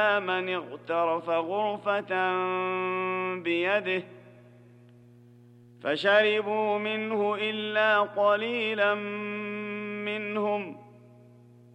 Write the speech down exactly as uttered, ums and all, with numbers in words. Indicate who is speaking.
Speaker 1: من اغترف غرفة بيده فشربوا منه إلا قليلا منهم